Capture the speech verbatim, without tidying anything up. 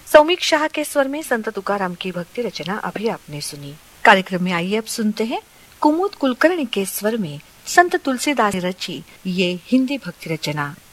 सौमिक शाह के स्वर में संत तुकाराम की भक्ति रचना अभी आपने सुनी। कार्यक्रम में आइए अब सुनते हैं कुमुद कुलकर्णी के स्वर में संत तुलसीदास ने रची ये हिंदी भक्ति रचना।